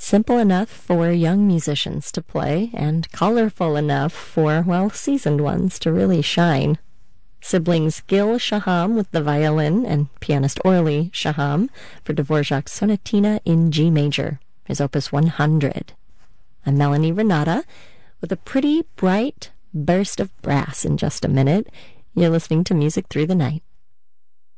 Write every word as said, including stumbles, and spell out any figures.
Simple enough for young musicians to play, and colorful enough for, well, seasoned ones to really shine. Siblings Gil Shaham with the violin and pianist Orly Shaham for Dvorak's Sonatina in G major, his opus one hundred. I'm Melanie Renata with a pretty bright burst of brass in just a minute. You're listening to Music Through the Night.